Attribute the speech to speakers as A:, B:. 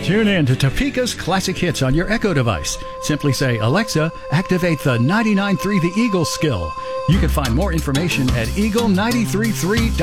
A: Tune in to Topeka's Classic Hits on your Echo device. Simply say, Alexa, activate the 99.3 The Eagle skill. You can find more information at eagle933.com.